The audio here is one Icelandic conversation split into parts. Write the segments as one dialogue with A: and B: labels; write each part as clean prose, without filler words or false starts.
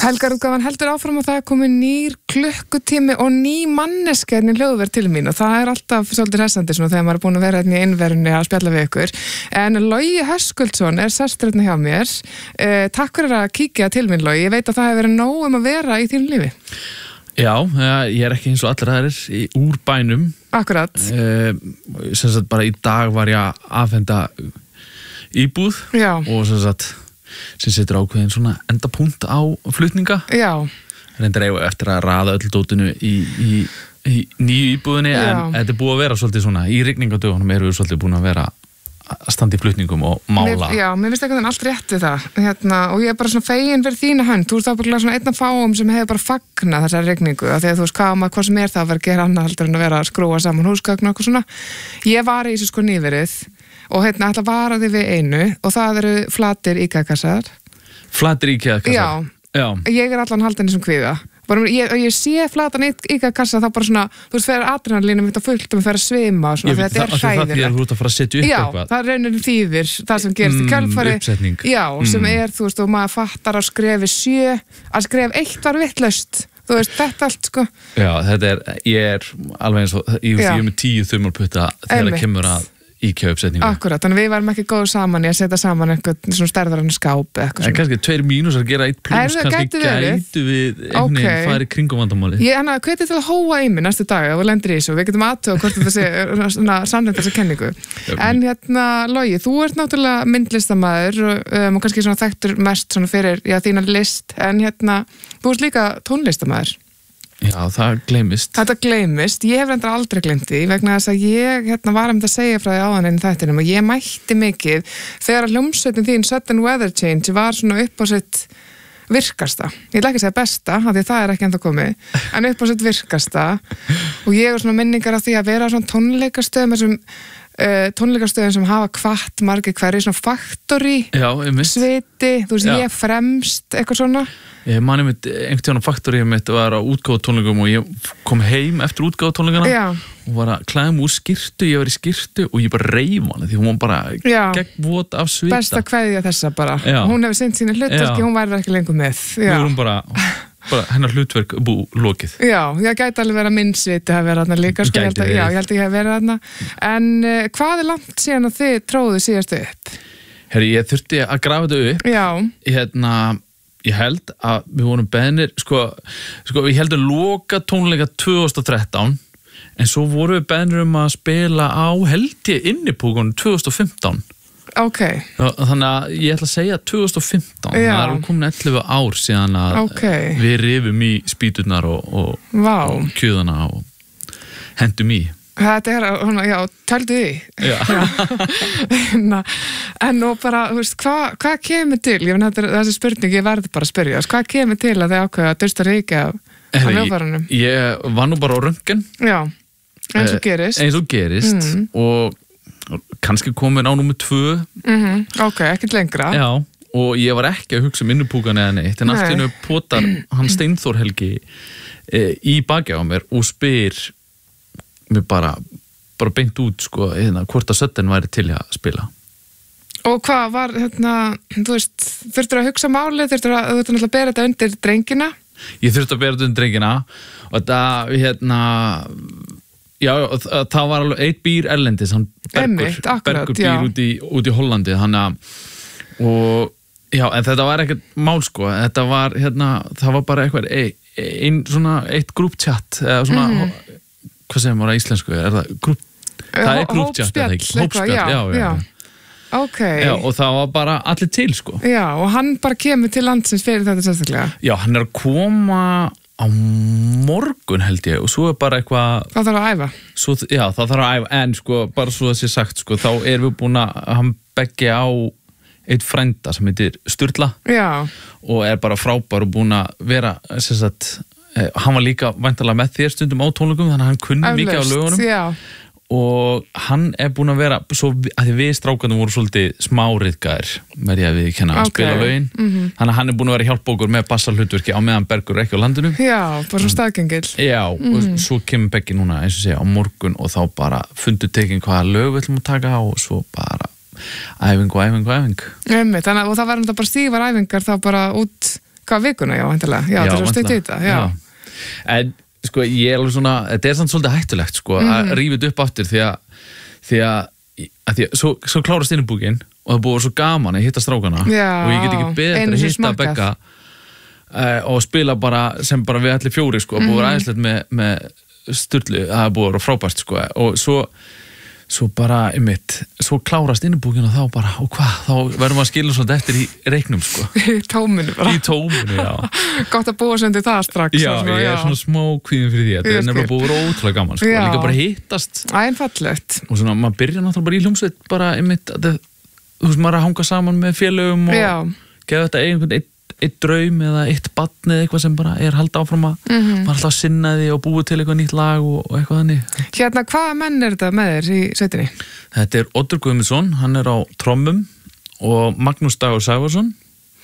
A: Helgarútgáfan heldur áfram og það komið nýr klukkutími og ný manneska í hljóðver til mín og það alltaf svolítið hressandi svona þegar maður búin að vera í innverunni að spjalla við ykkur. En Logi Höskuldsson sestur hjá mér. Takk fyrir að kíkja til mín, Logi. Ég veit að það hefur verið nóg að vera í þínu lífi.
B: Já, ég ekki eins og allir aðrir úr bænum.
A: Akkurat.
B: Sem sagt bara í dag var ég að afhenda íbúð. Já. Og sem setur ákveðin svona endapunkt á flutninga. Já. Reyndar eiga eftir að raða öll dótinu í nýju íbúðinni. Já. En þetta búið að vera svolítið svona í rigningadögunum við svolítið búin að vera að standa í flutningum og mála.
A: Mér finnst eitthvað allt rétt við það. Og ég bara svona fegin fyrir þína hönd. Þú þá bara svona einn af fáum sem hefur bara fagnað þessari rigningu. Þegar þú veist hvað sem það að vera að gera annað heldur en að vera að skrúa saman húsgögn og eitthvað svona. Ég var í þessu nýverið og ætla að vara þig við einu og það eru flatir IKEA-kassar.
B: Flatir IKEA-kassar? Já. Ég
A: allan haldin þessum kvíða. Ég sé flatan IKEA-kassa þá bara svona, þú veist, þegar adrenalínum mitt á fullt og mér fer að svima og svona, þetta hræðilegt.
B: Það því að þú ert að fara að setja upp eitthvað.
A: Já, það rauninni þýðir það sem gerist í kjölfari.
B: Uppsetning.
A: Já, sem þú veist, og maður fattar að skrefi 7, að skref 1 var vitlaust. Þú veist, þetta allt, sko.
B: Já, ég alveg eins og, ég með 10 þumalputta þegar það kemur að IKEA-uppsetningu.
A: Akkurat, þannig við varum ekki góð saman í að setja saman einhvern svona stærðarann skáp eitthvað svona.
B: En kannski 2 mínusar gera 1 pluss, kannski gætu við einhvern veginn farið kringum vandamáli.
A: Ég hveti til að hóa í mig næstu dag og lendir í þessu, við getum aðtöða hvort þetta sé sannleitt þessa kenningu. En Logi, þú ert náttúrulega myndlistamæður og kannski svona þekktur mest svona fyrir þína list, en þú ert líka tónlistamæður.
B: Já, það gleymist.
A: Þetta gleymist. Ég hef reyndar aldrei gleymt því vegna þess að ég var að segja frá því áðan inn þættinum og ég mætti mikið þegar hljómsveitin þín Sudden Weather Change var svona upp á sitt virkasta. Ég ætla ekki að segja besta, því það ekki ennþá komið, en upp á sitt virkasta og ég svona minningar af því að vera svona tónleikastöðum sem hafa hvatt margir hverju, svona Factory, Sviti, þú veist, ég fremst, eitthvað svona.
B: Ég mani mitt, einhvern tíðan á Factory mitt var á útgáfutónleikum og ég kom heim eftir útgáfutónleikana og var að klæða mig úr skyrtu, ég var í skyrtu og ég bara reif hana því hún var bara gegnvot af svita.
A: Besta kveðja þessa bara. Hún hefur sinnt sína hlutverki, hún væri ekki lengur með.
B: Við vorum bara hennar hlutverk lókið.
A: Já, ég gæti alveg vera minn sviti að vera þarna líka. Ég held að ég hef verið þarna. En hvað langt síðan að þið tróðu síðast upp?
B: Herri, ég þurfti að grafa þetta upp.
A: Já.
B: Ég held að við vorum beðnir, við heldum loka tónleika 2013, en svo vorum við beðnir að spila á held ég innipúkunum 2015.
A: Ok.
B: Þannig að ég ætla að segja 2015, það er komin 11 ár síðan að við rifum í spýturnar og kjöðana og hendum í.
A: Þetta töldu því. En nú bara, þú veist, hvað kemur til? Ég finn þessi spurning, ég verði bara að spyrja. Hvað kemur til að þið ákveða að dusta ríkja af hljóðfærunum?
B: Ég var nú bara á röntgen.
A: Já, eins og gerist.
B: Og kannski komin á númer 2.
A: Ok, ekkert lengra.
B: Já, og ég var ekki að hugsa innupúkan eða neitt. En allt í einu potar hann Steinþór Helgi í baki á mér og spyr mér bara beint út hvort að Sudden væri til að spila.
A: Og hvað var þú veist, þurftur að hugsa málið, þurftur að bera þetta undir drengina?
B: Ég þurfti að bera þetta undir drengina og það var alveg 1 býr erlendis, hann Bergur býr út í Hollandi, og en þetta var ekkert mál þetta var það var bara eitthvað eitt grúptjatt eða svona hvað segir maður á íslensku, það grúptjatt, hópspjall, já.
A: Ok.
B: Já, og það var bara allir til,
A: Já, og hann bara kemur til landsins fyrir þetta sérstaklega.
B: Já, hann að koma á morgun held ég, og svo bara eitthvað.
A: Það þarf að æfa.
B: Já, það þarf að æfa, en bara svo það sé sagt, þá erum við búin að hann beggi á eitt frænda sem heitir Sturla. Já. Og bara frábær og búin að vera, hann var líka væntanlega með þér stundum á tónleikum, þannig að hann kunni mikið á lögunum og hann búin að vera svo, að því við strákarnir voru svolítið smáriðgæðir með ég að við kenna að spila lögin, þannig að hann búin að vera að hjálpa okkur með bassalhlutverki á meðan Bergur ekki á landinu.
A: Já, bara svo staðgengill.
B: Já, og svo kemur Beggi núna eins og segja á morgun og þá bara fundu tekin hvaða lög við ætlum að taka á og svo bara æfing.
A: Þannig að það verður bara stífar æfingar þá bara út Hvað vikuna, já, vantilega. Já, það er svo stutt í þetta, já.
B: En, sko, ég alveg svona, þetta samt svolítið hættulegt, sko, að rífa þetta upp aftur því að svo klárast innibúkin og það búið svo gaman að hitta strákana og ég get ekki betur að hitta Begga og spila bara sem bara við allir fjóri, sko, búið æðislegt með Sturlu, það er búið að vera frábært, sko, og svo bara, svo klárast innibúkin og þá bara, og hvað, þá verðum við að skilja svolítið eftir í reiknum, sko.
A: Í tóminu bara.
B: Í tóminu, já.
A: Gott að búa sem til það strax.
B: Já, ég er svona smá kvíðin fyrir því, þetta er nefnilega búið að vera ótrúlega gaman, sko, líka bara hittast.
A: Einfallegt.
B: Og svona, maður byrjar náttúrulega bara í hljómsveit, bara, þú veist, maður að hanga saman með félögum og gefa þetta einhvern eitt draum eða eitt barn eða eitthvað sem bara er halda áfram að maður alltaf sinna því og búið til eitthvað nýtt lag og eitthvað þannig.
A: Hérna, hvaða menn er þetta með þér í sveitinni?
B: Þetta er Oddur Guðmundsson, hann er á trommum og Magnús Dagur Sævarsson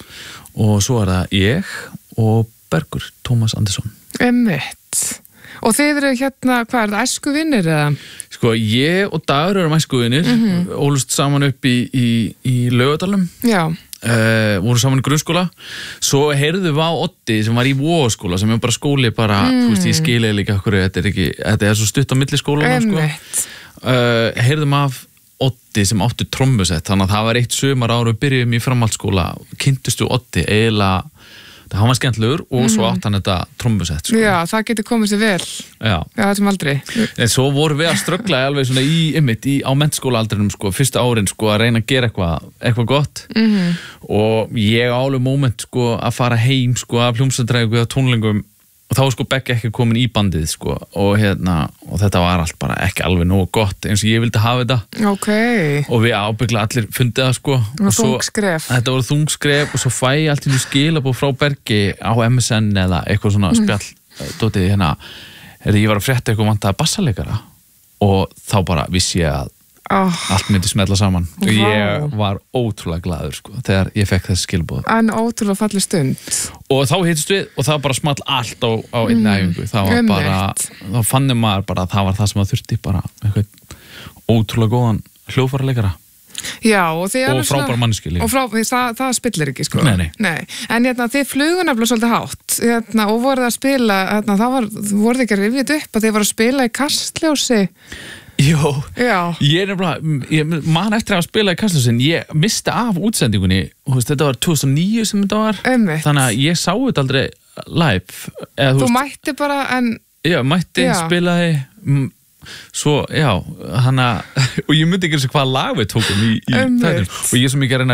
B: og svo er það ég og Bergur Tómas Andersson.
A: Einmitt. Og þið eru hérna, hvað er það, æskuvinir eða?
B: Sko, ég og Dagur erum æskuvinir, ólust saman upp í Laugardalnum. Já. Voru saman í grunnskóla, svo heyrðum við á Oddi sem var í Vóaskóla sem er bara skóli bara, þú veist, ég skilja líka okkur, þetta er svo stutt á milli skólanum, sko. Heyrðum af Oddi sem átti trommusett, þannig að það var eitt sumar ára við byrjum í framhaldsskóla, kynntustu Oddi eiginlega, hann var skemmtlegur og svo átt hann þetta trommusett, sko.
A: Já, það getur komið sér vel. Já, það sem aldrei.
B: En svo vorum við að ströggla alveg svona á menntaskólaaldrinum, sko, fyrsta árin, sko, að reyna að gera eitthvað gott. Og ég alveg moment, sko, að fara heim, sko, af hljómsveitardræfingu eða tónleingum og þá var sko Beggi ekki komin í bandið, sko, og þetta var allt bara ekki alveg nógu gott eins og ég vildi hafa þetta. Ok. Og við ábyggla allir fundið það, sko. Og
A: þungskref.
B: Þetta voru þungskref og svo fæ ég allt í nú skilabóð frá Bergi á MSN eða eitthvað svona spjall, dótið ég var að frétta eitthvað vantaði bassaleikara og þá bara vissi ég að allt myndi smetla saman og ég var ótrúlega glaður, sko, þegar ég fekk þessi skilabóð.
A: En ótrúlega falleg stund. Og
B: þá hittust við og það bara small allt á einni æfingu. Það var bara, þá fannum maður bara að það var það sem maður þurfti, bara eitthvað ótrúlega góðan hljóðfæraleikara.
A: Já, og
B: frábær manneskja líka.
A: Og það spillir ekki, sko.
B: Nei.
A: En þið flugu nefnilega svolítið hátt og voruð að spila, voruð ekki að rifja upp að þið voru að spila í Kastljósi.
B: Jó, ég man eftir að spila í Kastljósin, ég misti af útsendingunni, þetta var 2009 sem þetta var, þannig að ég sá þetta aldrei live.
A: Þú mætti bara,
B: Já, spilaði, svo, og ég myndi ekki eins og hvaða lag við tókum í þættinum og ég sem ekki að reyna